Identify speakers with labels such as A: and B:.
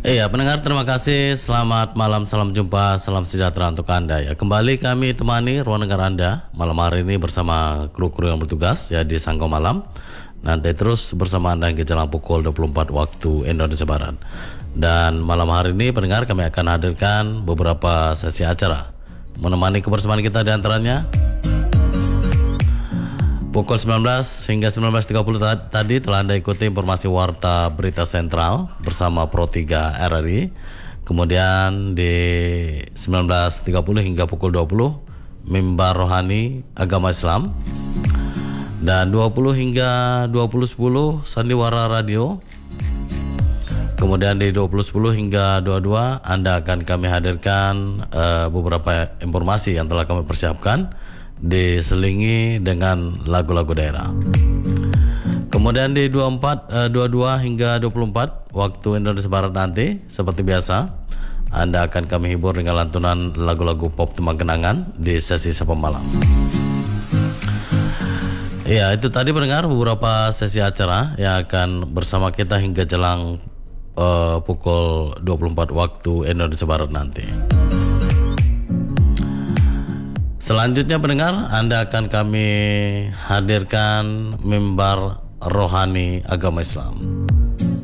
A: Iya, pendengar terima kasih. Selamat malam, salam jumpa, salam sejahtera untuk Anda ya. Kembali kami temani ruang dengar Anda malam hari ini bersama kru-kru yang bertugas ya di Sangko Malam. Nanti terus bersama Anda hingga jelang pukul 24 waktu Indonesia Barat. Dan malam hari ini pendengar kami akan hadirkan beberapa sesi acara. Menemani kebersamaan kita di antaranya pukul 19 hingga 19.30 tadi telah Anda ikuti informasi Warta Berita Sentral bersama Pro 3 RRI. Kemudian di 19.30 hingga pukul 20 Mimbar Rohani Agama Islam. Dan 20 hingga 20.10 Sandiwara Radio. Kemudian di 20.10 hingga 22 Anda akan kami hadirkan beberapa informasi yang telah kami persiapkan, diselingi dengan lagu-lagu daerah. Kemudian di 22 hingga 24 waktu Indonesia Barat nanti seperti biasa Anda akan kami hibur dengan lantunan lagu-lagu pop tema kenangan di sesi Sapa Malam. Ya, itu tadi pendengar beberapa sesi acara yang akan bersama kita hingga jelang pukul 24 waktu Indonesia Barat nanti. Selanjutnya pendengar, Anda akan kami hadirkan Mimbar Rohani Agama Islam.